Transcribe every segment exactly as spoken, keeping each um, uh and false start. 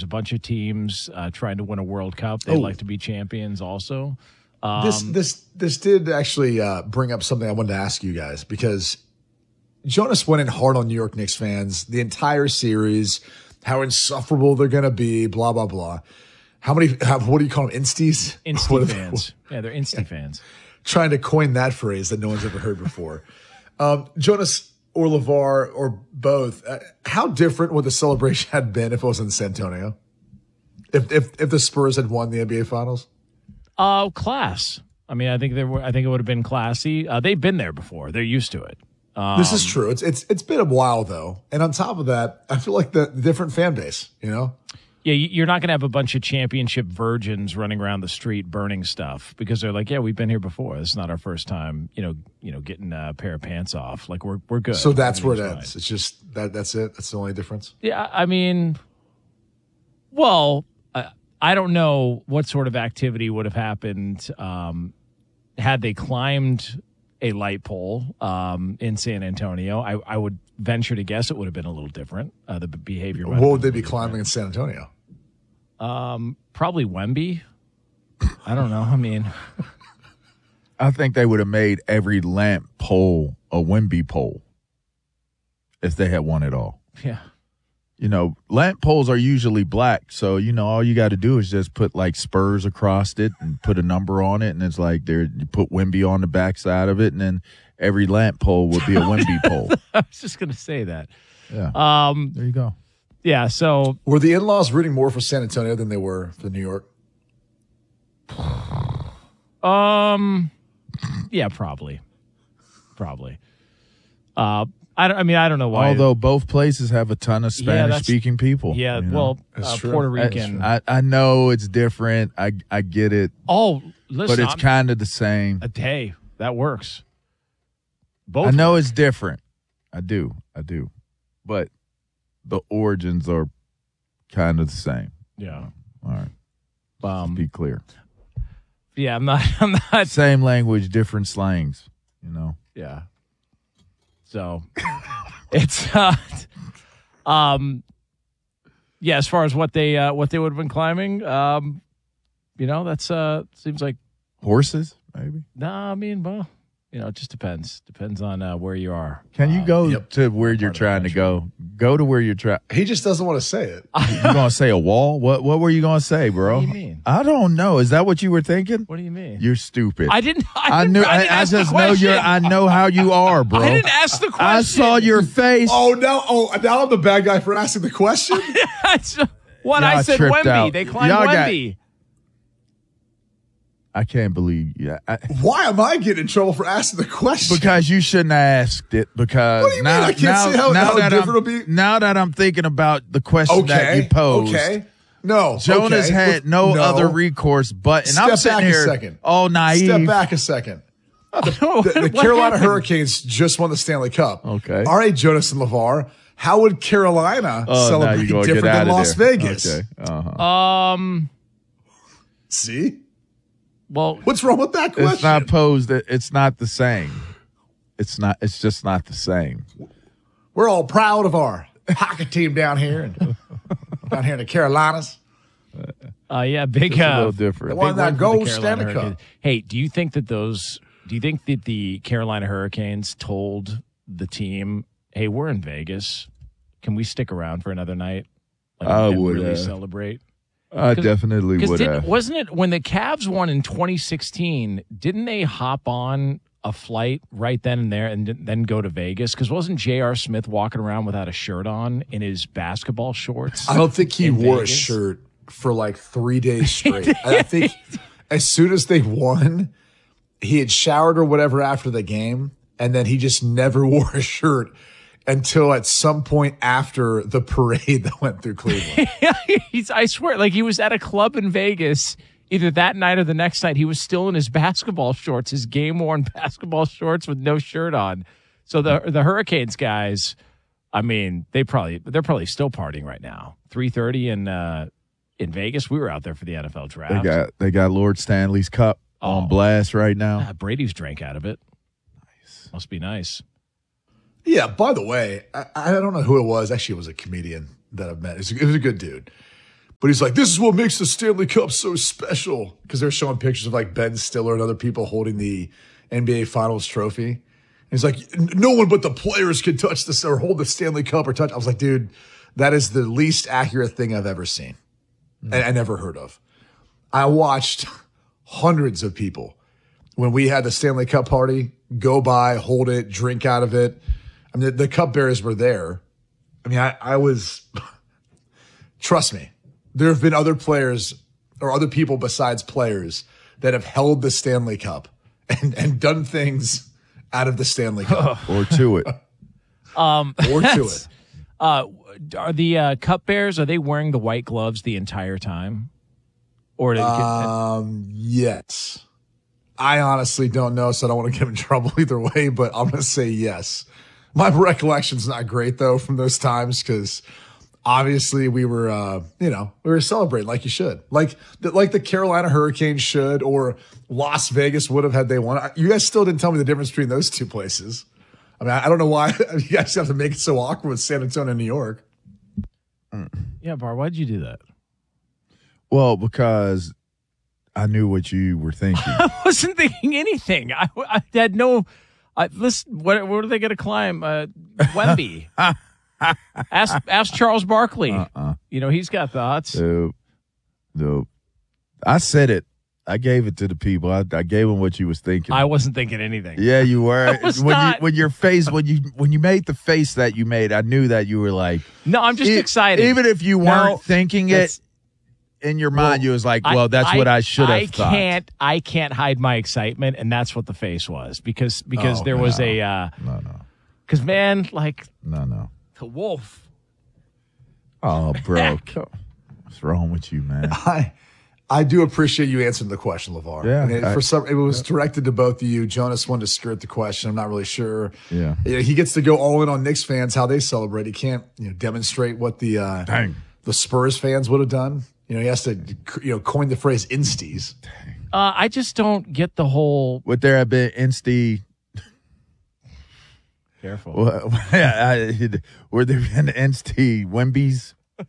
a bunch of teams uh, trying to win a World Cup. They'd Oh. like to be champions also. Um, This this this did actually uh, bring up something I wanted to ask you guys, because Jonas went in hard on New York Knicks fans the entire series, how insufferable they're going to be, blah blah blah. How many? How, what do you call them? Insties? What Insty are they- fans. Yeah, they're Insty fans. Trying to coin that phrase that no one's ever heard before. um, Jonas or LeVar or both. Uh, how different would the celebration had been if it was in San Antonio? If if if the Spurs had won the N B A Finals? Uh, class. I mean, I think they were. I think it would have been classy. Uh, they've been there before. They're used to it. Um, This is true. It's it's it's been a while though, and on top of that, I feel like the, the different fan base. You know, Yeah, you- you're not going to have a bunch of championship virgins running around the street burning stuff because they're like, yeah, we've been here before. This is not our first time. You know, you know, getting a pair of pants off. Like we're we're good. so that's where it Everything's ends. fine. It's just that that's it. That's the only difference. Yeah, I mean, well, I, I don't know what sort of activity would have happened um, had they climbed a light pole um, in San Antonio. I, I would venture to guess it would have been a little different. Uh, the behavior. might have What would been they a be little climbing in San Antonio? different. Um, probably Wemby. I don't know. I mean, I think they would have made every lamp pole a Wemby pole if they had won it all. yeah. You know, lamp poles are usually black, so you know all you got to do is just put like Spurs across it and put a number on it, and it's like there you put Wemby on the backside of it, and then every lamp pole would be a Wemby pole. I was just gonna say that. Yeah, Um, there you go. yeah. So Were the in-laws rooting more for San Antonio than they were for New York? Um, yeah, probably, probably. Uh, I don't. I mean, I don't know why. Although both places have a ton of Yeah, Spanish that's- speaking people. yeah, you know? well, That's uh, true. Puerto That's Rican. I, I know it's different. I I get it, oh, listen, but it's I'm- kind of the same. a day that works. Both. I know it's different. I do. I do. But the origins are kind of the same. Yeah. All right. Um. Be clear. Yeah. I'm not. I'm not. Same language, different slangs, you know. Yeah. So it's uh, um, yeah. As far as what they uh, what they would have been climbing, um, you know, that's uh, seems like Horses, maybe. nah. I mean, well, you know, it just depends. Depends on uh, where you are. Can you go yep. to where you're of the trying to go? Go to where you're trying. He just doesn't want to say it. You gonna say a wall? What What were you gonna say, bro? What do you mean? I don't know. Is that what you were thinking? What do you mean? You're stupid. I didn't. I, I didn't, knew. I, I, didn't I ask the just know you're. question. I know how you are, bro. I didn't ask the question. I saw your face. Oh no! Oh, now I'm the bad guy for asking the question. What I Y'all said, tripped Wemby. out. They climbed Y'all got- Wemby. I can't believe. Yeah. I, Why am I getting in trouble for asking the question? Because you shouldn't have asked it. Because What do you mean? now, I can't now, see how- now how that different I'm, it'll be? now that I'm thinking about the question that okay, you posed, okay, no, Jonas okay. had no, No. other recourse but, and Step I'm sitting back a here second. all naive. Step back a second. The, the What Carolina happened? Hurricanes just won the Stanley Cup. Okay. All right, Jonas and LeVar. How would Carolina Oh, now celebrate you gonna different get out than of Las there. Vegas? Okay. Uh-huh. Um. See? Well, What's wrong with that question? It's not posed. It's not the same. It's not. It's just not the same. We're all proud of our hockey team down here and down here in the Carolinas. uh, yeah, big. It's a Uh, little different. They won big that win for the gold Carolina Stanley Cup. Hurricanes. Hey, do you think that those? Do you think that the Carolina Hurricanes told the team, "Hey, we're in Vegas. Can we stick around for another night? Like, I and would really have. celebrate." I definitely Because would didn't- have. wasn't it when the Cavs won in twenty sixteen? Didn't they hop on a flight right then and there and then go to Vegas? Because wasn't J R. Smith walking around without a shirt on in his basketball shorts? I don't think he in wore Vegas? a shirt for like three days straight. I think as soon as they won, he had showered or whatever after the game, and then he just never wore a shirt until at some point after the parade that went through Cleveland. He's, I swear, like he was at a club in Vegas either that night or the next night. He was still in his basketball shorts, his game worn basketball shorts with no shirt on. So the the Hurricanes guys, I mean, they probably they're probably still partying right now. three thirty in uh, in Vegas. We were out there for the N F L draft. They got they got Lord Stanley's Cup on Oh. blast right now. Ah, Brady's drank out of it. Nice, must be nice. Yeah, by the way, I, I don't know who it was. Actually, it was a comedian that I've met. It was, it was a good dude. But he's like, this is what makes the Stanley Cup so special. Because they're showing pictures of like Ben Stiller and other people holding the N B A Finals trophy. And he's like, no one but the players can touch this or hold the Stanley Cup or touch. I was like, dude, that is the least accurate thing I've ever seen. Mm. And I never heard of. I watched hundreds of people when we had the Stanley Cup party go by, hold it, drink out of it. I mean, the, the cup bearers were there. I mean, I, I was, trust me. There have been other players or other people besides players that have held the Stanley Cup and, and done things out of the Stanley Cup. Or to it. Um, or to it. Uh, are the uh, cup bearers, are they wearing the white gloves the entire time? Or um, yes. I honestly don't know, so I don't want to get in trouble either way, but I'm going to say yes. My recollection's not great, though, from those times because – obviously, we were, uh, you know, we were celebrating like you should, like the, like the Carolina Hurricanes should, or Las Vegas would have had they won. You guys still didn't tell me the difference between those two places. I mean, I don't know why you guys have to make it so awkward with San Antonio and New York. Yeah, Bar, why'd you do that? Well, because I knew what you were thinking. I wasn't thinking anything. I, I had no. I, listen, what, what are they going to climb? Uh, Wemby. ask ask Charles Barkley. Uh-uh. You know, he's got thoughts. Nope. Nope. I said it. I gave it to the people. I, I gave them what you was thinking. I wasn't thinking anything. Yeah, you were. I was when not. you when your face when you when you made the face that you made, I knew that you were like, no, I'm just e- excited. Even if you weren't no, thinking it in your mind, well, you was like, well, that's I, what I should have I thought. can't I can't hide my excitement, and that's what the face was because because oh, there no. was a uh, no no because man like no no the wolf. Oh, bro, what's wrong with you, man? I I do appreciate you answering the question, LeVar. Yeah, and it, I, for some, it was yeah. directed to both of you. Jonas wanted to skirt the question. I'm not really sure. Yeah, you know, he gets to go all in on Knicks fans how they celebrate. He can't, you know, demonstrate what the uh, Dang. the Spurs fans would have done. You know, he has to, you know, coin the phrase "insties." Uh, I just don't get the whole. Would there have been insty? Careful. Well, yeah, I, were there been insty Wemby's?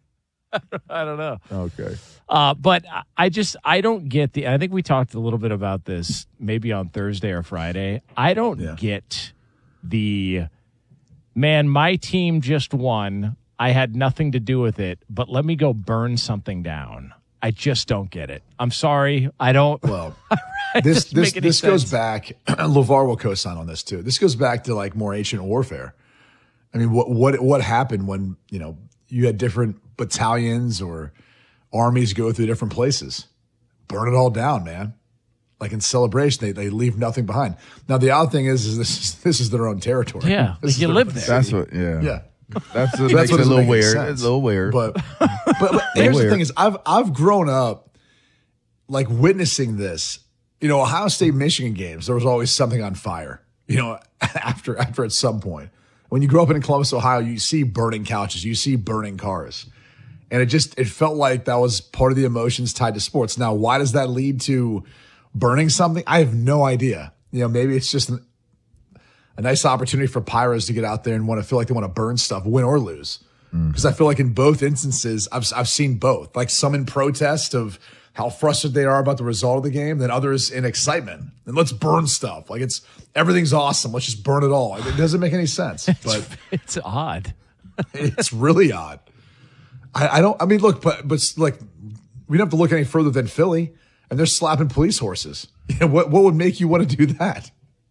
I don't know. Okay. Uh, but I just, I don't get the, I think we talked a little bit about this maybe on Thursday or Friday. I don't yeah. get the, man, my team just won. I had nothing to do with it, but let me go burn something down. I just don't get it. I'm sorry. I don't. Well, this this this sense. goes back. LeVar will co-sign on this too. This goes back to like more ancient warfare. I mean, what what what happened when, you know, you had different battalions or armies go through different places? Burn it all down, man. Like in celebration, they, they leave nothing behind. Now the odd thing is, is this is this is their own territory. Yeah, This is you their live own there. city. That's what. Yeah. Yeah. That's what That's makes what it a doesn't little make any weird. sense. It's a little weird. But but, but here's weird. the thing: is I've I've grown up like witnessing this. You know, Ohio State Michigan games. There was always something on fire. You know, after after at some point, when you grow up in Columbus, Ohio, you see burning couches, you see burning cars, and it just it felt like that was part of the emotions tied to sports. Now, why does that lead to burning something? I have no idea. You know, maybe it's just an, a nice opportunity for pyros to get out there and want to feel like they want to burn stuff, win or lose. Because mm. I feel like in both instances, I've I've seen both. Like some in protest of how frustrated they are about the result of the game, then others in excitement. And let's burn stuff. Like it's everything's awesome. Let's just burn it all. It doesn't make any sense. But it's, it's odd. It's really odd. I, I don't. I mean, look, but but like we don't have to look any further than Philly, and they're slapping police horses. You know, what what would make you want to do that?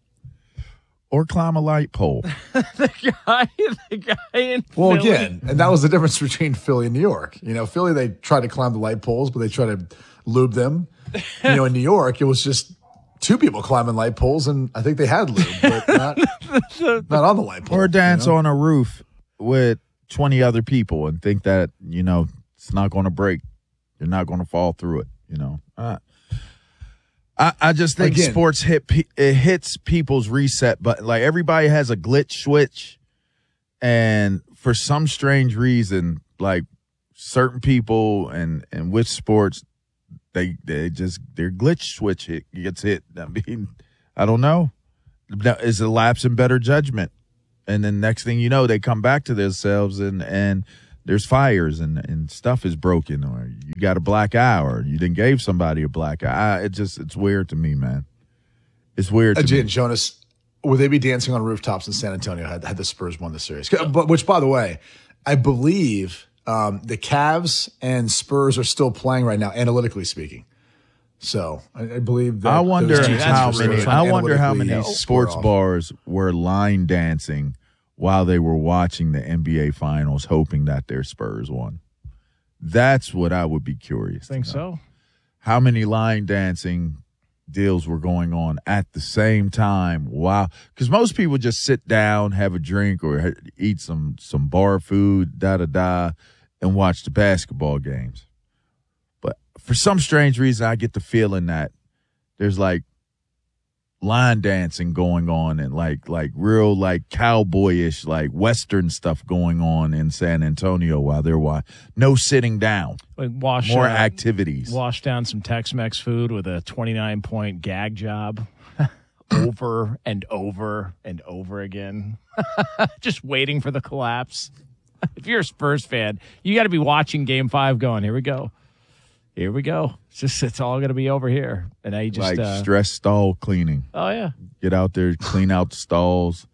Or climb a light pole. the guy, the guy in Well, Philly. again, and that was the difference between Philly and New York. You know, Philly, they tried to climb the light poles, but they tried to lube them. You know, in New York, it was just two people climbing light poles, and I think they had lube, but not, not on the light pole. Or dance you know? on a roof with twenty other people and think that, you know, it's not going to break. You're not going to fall through it, you know. Uh, I, I just think Again. sports hit pe- it hits people's reset button. Like everybody has a glitch switch, and for some strange reason, like certain people and and with sports, they they just their glitch switch hit, gets hit. I mean, I don't know. Is a lapse in better judgment, and then next thing you know, they come back to themselves and and there's fires and, and stuff is broken, or you got a black eye, or you didn't gave somebody a black eye. It just it's weird to me, man. It's weird to Again, me. Jonas, would they be dancing on rooftops in San Antonio had, had the Spurs won the series? But which, by the way, I believe um, the Cavs and Spurs are still playing right now, analytically speaking. So I, I believe that I wonder those teams how are many. trying I to wonder how analytically many score sports off. bars were line dancing while they were watching the N B A Finals, hoping that their Spurs won. That's what I would be curious. Think to know. so? How many line dancing deals were going on at the same time? Wow, because most people just sit down, have a drink, or ha- eat some some bar food, da da da, and watch the basketball games. But for some strange reason, I get the feeling that there's like line dancing going on and like like real like cowboyish like Western stuff going on in San Antonio while they're wa- no sitting down, Like wash more uh, activities. Wash down some Tex-Mex food with a twenty-nine point gag job over and over and over again. Just waiting for the collapse. If you're a Spurs fan, you got to be watching game five going, here we go. Here we go. It's just, it's all going to be over here. And I just, like uh, stress stall cleaning. oh, yeah. Get out there, clean out the stalls,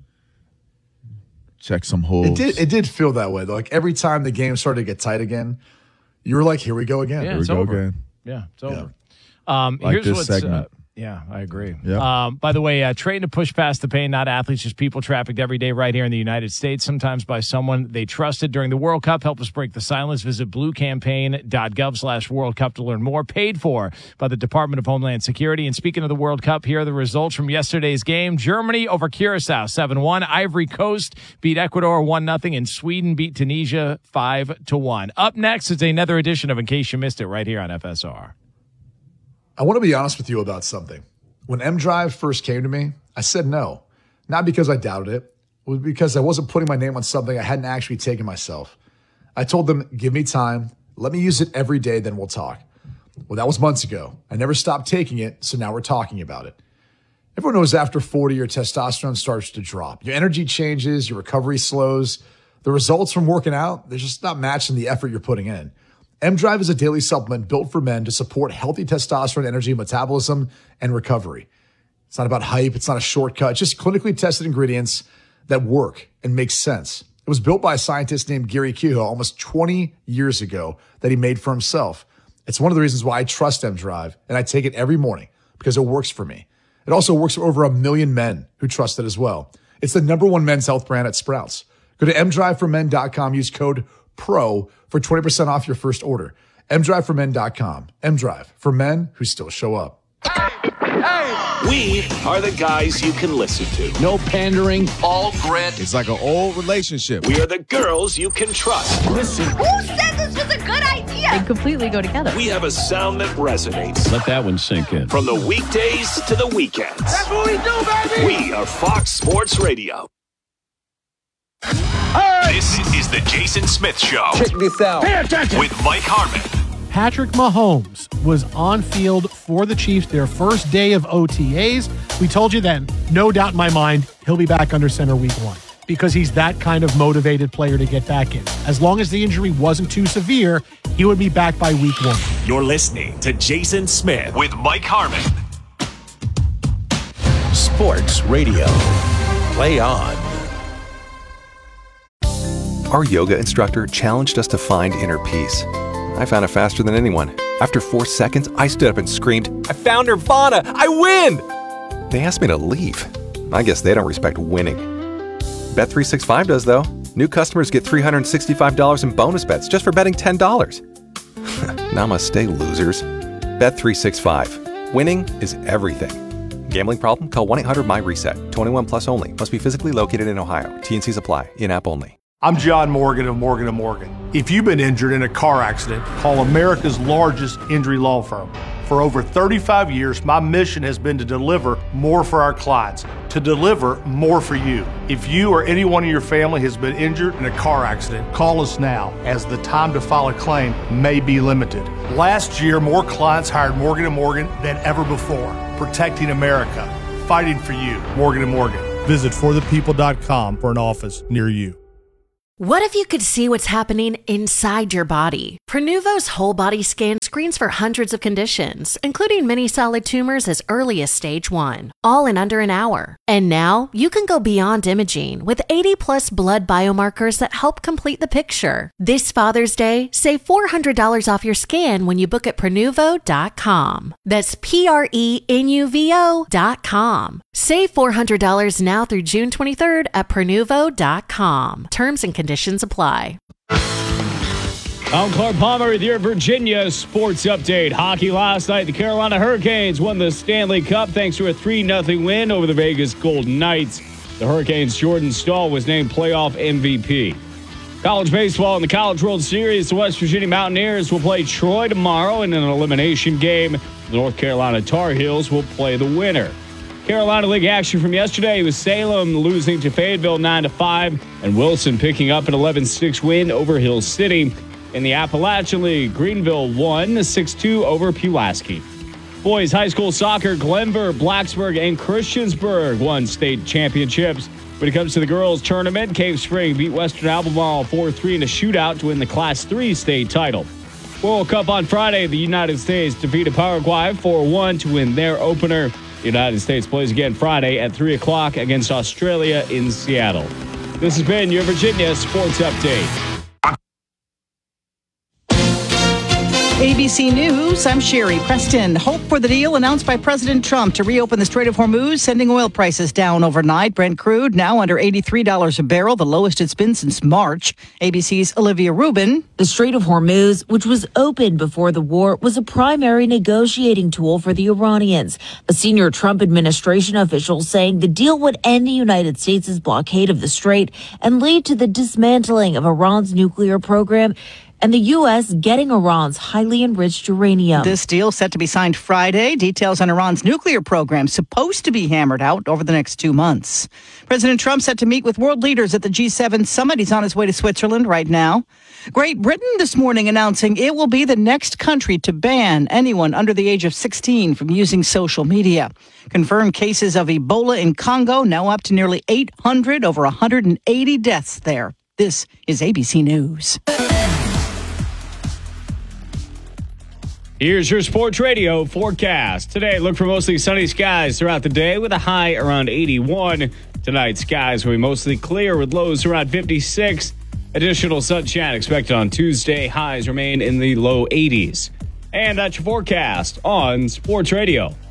check some holes. It did. It did feel that way. Though. Like every time the game started to get tight again, you were like, "Here we go again." Yeah, Here we it's go over. again. Yeah, it's over. Um, Like here's this what's, segment. Uh, yeah, I agree. Yep. Um, by the way, uh, trained to push past the pain, not athletes, just people trafficked every day right here in the United States, sometimes by someone they trusted during the World Cup. Help us break the silence. Visit bluecampaign.gov slash World Cup to learn more. Paid for by the Department of Homeland Security. And speaking of the World Cup, here are the results from yesterday's game. Germany over Curacao, seven one. Ivory Coast beat Ecuador one nothing. And Sweden beat Tunisia five to one. Up next is another edition of In Case You Missed It right here on F S R. I want to be honest with you about something. When M-Drive first came to me, I said no. Not because I doubted it. It was because I wasn't putting my name on something I hadn't actually taken myself. I told them, give me time. Let me use it every day, then we'll talk. Well, that was months ago. I never stopped taking it, so now we're talking about it. Everyone knows after forty, your testosterone starts to drop. Your energy changes, your recovery slows. The results from working out, they're just not matching the effort you're putting in. M-Drive is a daily supplement built for men to support healthy testosterone, energy, metabolism, and recovery. It's not about hype. It's not a shortcut. It's just clinically tested ingredients that work and make sense. It was built by a scientist named Gary Kehoe almost twenty years ago that he made for himself. It's one of the reasons why I trust M-Drive, and I take it every morning because it works for me. It also works for over a million men who trust it as well. It's the number one men's health brand at Sprouts. Go to m drive for men dot com. Use code PRO for twenty percent off your first order. m drive for men dot com. M-Drive, for men who still show up. We are the guys you can listen to. No pandering. All grit. It's like an old relationship. We are the girls you can trust. Listen. Who said this was a good idea? They completely go together. We have a sound that resonates. Let that one sink in. From the weekdays to the weekends. That's what we do, baby! We are Fox Sports Radio. This is the Jason Smith Show Check this out. Pay attention! with Mike Harmon. Patrick Mahomes was on field for the Chiefs their first day of O T As. We told you then, no doubt in my mind, he'll be back under center week one because he's that kind of motivated player to get back in. As long as the injury wasn't too severe, he would be back by week one. You're listening to Jason Smith with Mike Harmon. Sports Radio. Play on. Our yoga instructor challenged us to find inner peace. I found it faster than anyone. After four seconds, I stood up and screamed, I found Nirvana! I win! They asked me to leave. I guess they don't respect winning. Bet three sixty-five does, though. New customers get three hundred sixty-five dollars in bonus bets just for betting ten dollars. Namaste, losers. Bet three sixty-five. Winning is everything. Gambling problem? Call one eight hundred M Y reset. twenty-one plus only. Must be physically located in Ohio. T and Cs apply. In-app only. I'm John Morgan of Morgan and Morgan. If you've been injured in a car accident, call America's largest injury law firm. For over thirty-five years, my mission has been to deliver more for our clients, to deliver more for you. If you or anyone in your family has been injured in a car accident, call us now, as the time to file a claim may be limited. Last year, more clients hired Morgan and Morgan than ever before, protecting America, fighting for you. Morgan and Morgan. Visit for the people dot com for an office near you. What if you could see what's happening inside your body? Prenuvo's whole body scan screens for hundreds of conditions, including many solid tumors as early as stage one, all in under an hour. And now you can go beyond imaging with eighty plus blood biomarkers that help complete the picture. This Father's Day, save four hundred dollars off your scan when you book at Prenuvo dot com. That's P R E N U V O dot com. Save four hundred dollars now through June twenty-third at Prenuvo dot com. Terms and conditions apply. I'm Clark Palmer with your Virginia Sports Update. Hockey last night, the Carolina Hurricanes won the Stanley Cup thanks to a three nothing win over the Vegas Golden Knights. The Hurricanes' Jordan Staal was named playoff M V P. College baseball in the College World Series, the West Virginia Mountaineers will play Troy tomorrow in an elimination game. The North Carolina Tar Heels will play the winner. Carolina League action from yesterday was Salem losing to Fayetteville nine to five and Wilson picking up an eleven six win over Hill City. In the Appalachian League, Greenville won six two over Pulaski. Boys high school soccer, Glenver, Blacksburg, and Christiansburg won state championships. When it comes to the girls tournament, Cave Spring beat Western Albemarle four three in a shootout to win the Class three state title. World Cup on Friday, the United States defeated Paraguay four one to win their opener. The United States plays again Friday at three o'clock against Australia in Seattle. This has been your Virginia Sports Update. A B C News, I'm Sherry Preston. Hope for the deal announced by President Trump to reopen the Strait of Hormuz, sending oil prices down overnight. Brent crude now under eighty-three dollars a barrel, the lowest it's been since March. A B C's Olivia Rubin. The Strait of Hormuz, which was open before the war, was a primary negotiating tool for the Iranians. A senior Trump administration official saying the deal would end the United States' blockade of the strait and lead to the dismantling of Iran's nuclear program and the U S getting Iran's highly enriched uranium. This deal set to be signed Friday. Details on Iran's nuclear program supposed to be hammered out over the next two months. President Trump set to meet with world leaders at the G seven summit. He's on his way to Switzerland right now. Great Britain this morning announcing it will be the next country to ban anyone under the age of sixteen from using social media. Confirmed cases of Ebola in Congo, now up to nearly eight hundred, over one hundred eighty deaths there. This is A B C News. Here's your Sports Radio forecast. Today, look for mostly sunny skies throughout the day with a high around eighty-one. Tonight, skies will be mostly clear with lows around fifty-six. Additional sunshine expected on Tuesday. Highs remain in the low eighties. And that's your forecast on Sports Radio.